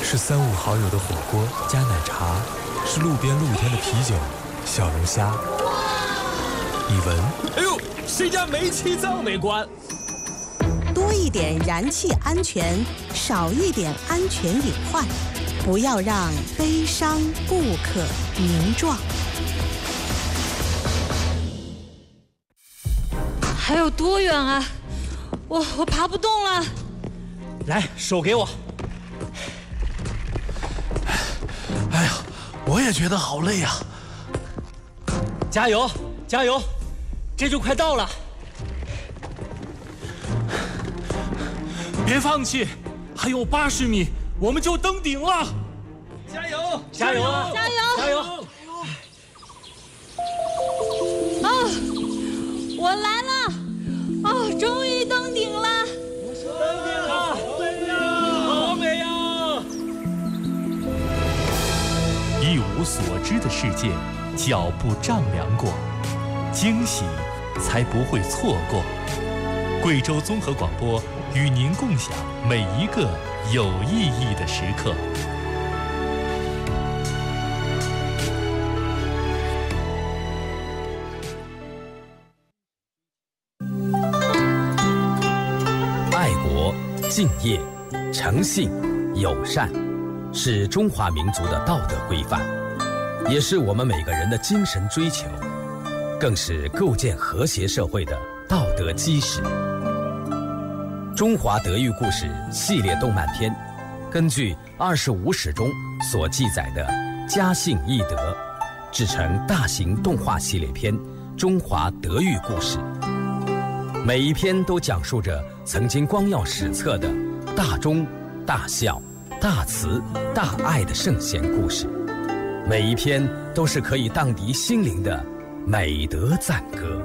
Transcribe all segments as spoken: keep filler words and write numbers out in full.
是三五好友的火锅加奶茶，是路边露天的啤酒、小龙虾。你闻， 哎呦，谁家煤气灶没关？ 多一点燃气安全，少一点安全隐患，不要让悲伤不可名状。 还有多远啊？我我爬不动了。 来，手给我。 哎呀，我也觉得好累呀！ 加油，加油，这就快到了。别放弃，还有八十米，我们就登顶了。加油，加油啊！ 加油， 加油！ 啊，我来了！哦，终于登顶了！ 登顶了，好美呀！ 一无所知的世界，脚步丈量过，惊喜才不会错过。贵州综合广播与您共享每一个有意义的时刻。 爱国、敬业、诚信、友善，是中华民族的道德规范，也是我们每个人的精神追求，更是构建和谐社会的道德基石。中华德育故事系列动漫片，根据二十五史中所记载的家信义德，制成大型动画系列片《中华德育故事》。每一篇都讲述着曾经光耀史册的大忠、大孝、大慈、大爱的圣贤故事，每一篇都是可以荡涤心灵的美德赞歌。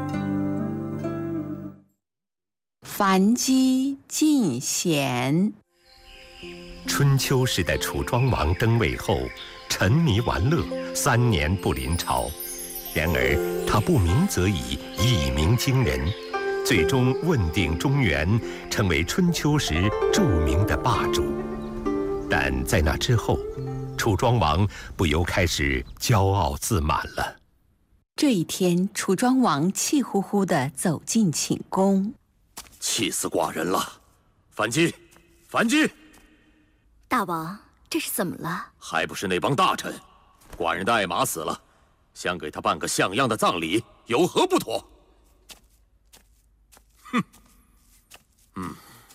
樊姬进贤。 春秋时的楚庄王登位后，沉迷玩乐，三年不临朝。然而他不鸣则已，一鸣惊人，最终问鼎中原，成为春秋时著名的霸主。但在那之后，楚庄王不由开始骄傲自满了。 这一天，楚庄王气呼呼地走进寝宫。 气死寡人了！樊姬，樊姬！ 大王，这是怎么了？ 还不是那帮大臣，寡人的爱马死了，想给他办个像样的葬礼，有何不妥？哼，嗯。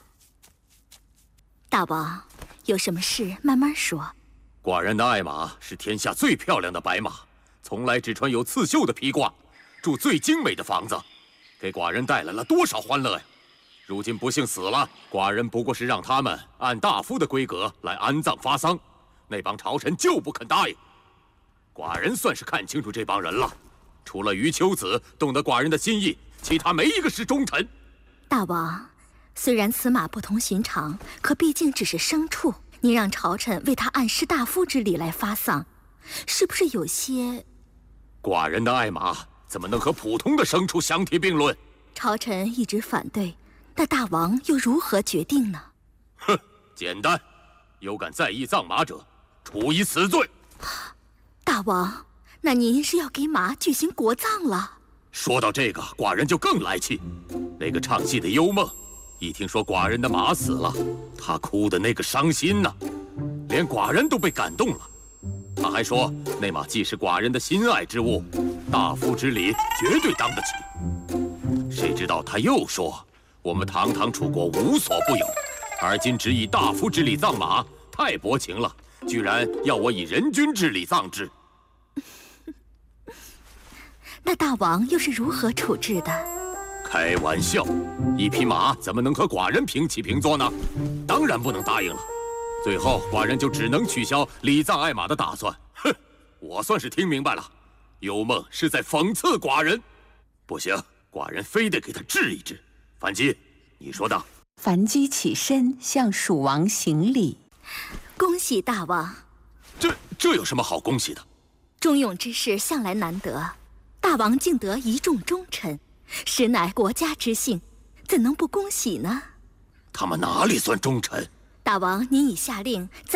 大王，有什么事慢慢说。 寡人的爱马是天下最漂亮的白马，从来只穿有刺绣的披挂，住最精美的房子，给寡人带来了多少欢乐呀！如今不幸死了，寡人不过是让他们按大夫的规格来安葬发丧，那帮朝臣就不肯答应。寡人算是看清楚这帮人了，除了余秋子懂得寡人的心意，其他没一个是忠臣。 大王，虽然此马不同寻常，可毕竟只是牲畜，您让朝臣为他按士大夫之礼来发丧，是不是有些…… 寡人的爱马怎么能和普通的牲畜相提并论？ 朝臣一直反对，但大王又如何决定呢？ 哼，简单，有敢再议葬马者，处以死罪。 大王，那您是要给马举行国葬了？ 说到这个，寡人就更来气。那个唱戏的幽梦，一听说寡人的马死了，他哭的那个伤心呐、啊，连寡人都被感动了。他还说那马既是寡人的心爱之物，大夫之礼绝对当得起。谁知道他又说我们堂堂楚国无所不有，而今只以大夫之礼葬马，太薄情了，居然要我以人君之礼葬之。 那大王又是如何处置的？ 开玩笑，一匹马怎么能和寡人平起平坐呢？当然不能答应了。最后寡人就只能取消礼葬爱马的打算。哼，我算是听明白了，幽梦是在讽刺寡人。不行，寡人非得给他治一治。樊姬，你说的。 樊姬起身向蜀王行礼。 恭喜大王。 这这有什么好恭喜的？ 忠勇之士向来难得，大王竟得一众忠臣，实乃国家之幸，怎能不恭喜呢？ 他们哪里算忠臣？ 大王，您已下令